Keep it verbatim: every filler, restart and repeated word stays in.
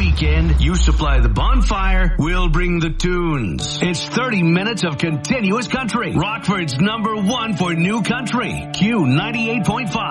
weekend, you supply the bonfire, we'll bring the tunes. It's thirty minutes of continuous country. Rockford's number one for new country. Q ninety-eight point five.